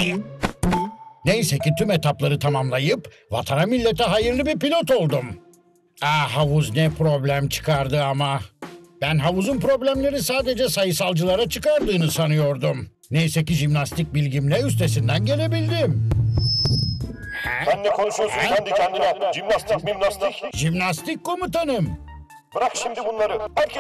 Neyse ki tüm etapları tamamlayıp vatana millete hayırlı bir pilot oldum. Havuz ne problem çıkardı ama. Ben havuzun problemleri sadece sayısalcılara çıkardığını sanıyordum. Neyse ki jimnastik bilgimle üstesinden gelebildim. Sen ne konuşuyorsun kendi kendine? Jimnastik mimnastik. Jimnastik komutanım. Bırak şimdi bunları. Herkes